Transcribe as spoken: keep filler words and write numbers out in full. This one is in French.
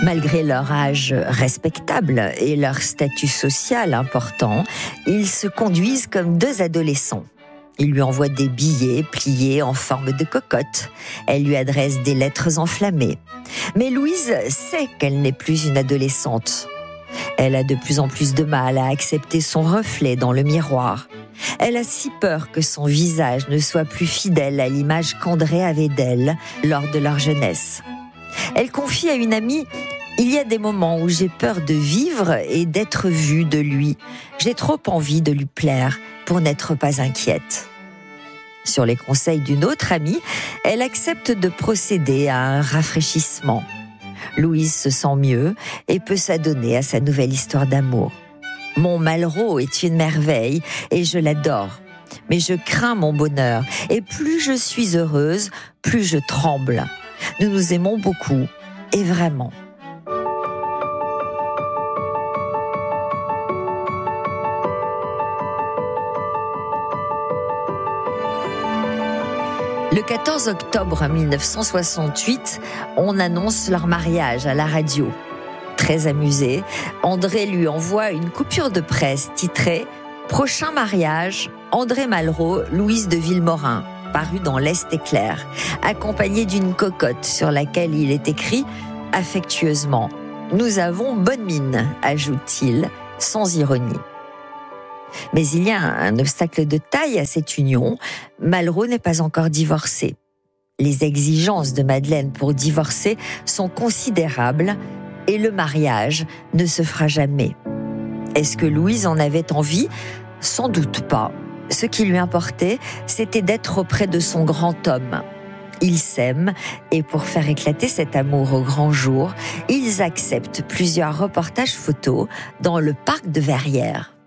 Malgré leur âge respectable et leur statut social important, ils se conduisent comme deux adolescents. Il lui envoie des billets pliés en forme de cocotte. Elle lui adresse des lettres enflammées. Mais Louise sait qu'elle n'est plus une adolescente. Elle a de plus en plus de mal à accepter son reflet dans le miroir. Elle a si peur que son visage ne soit plus fidèle à l'image qu'André avait d'elle lors de leur jeunesse. Elle confie à une amie: « Il y a des moments où j'ai peur de vivre et d'être vue de lui. J'ai trop envie de lui plaire pour n'être pas inquiète. » Sur les conseils d'une autre amie, elle accepte de procéder à un rafraîchissement. Louise se sent mieux et peut s'adonner à sa nouvelle histoire d'amour. « Mon Malraux est une merveille et je l'adore. Mais je crains mon bonheur et plus je suis heureuse, plus je tremble. Nous nous aimons beaucoup et vraiment. » Le quatorze octobre mille neuf cent soixante-huit, on annonce leur mariage à la radio. Très amusé, André lui envoie une coupure de presse titrée « Prochain mariage, André Malraux, Louise de Vilmorin », paru dans l'Est éclair, accompagné d'une cocotte sur laquelle il est écrit affectueusement « Nous avons bonne mine », ajoute-t-il, sans ironie. Mais il y a un obstacle de taille à cette union. Malraux n'est pas encore divorcé. Les exigences de Madeleine pour divorcer sont considérables et le mariage ne se fera jamais. Est-ce que Louise en avait envie ? Sans doute pas. Ce qui lui importait, c'était d'être auprès de son grand homme. Ils s'aiment et pour faire éclater cet amour au grand jour, ils acceptent plusieurs reportages photos dans le parc de Verrières.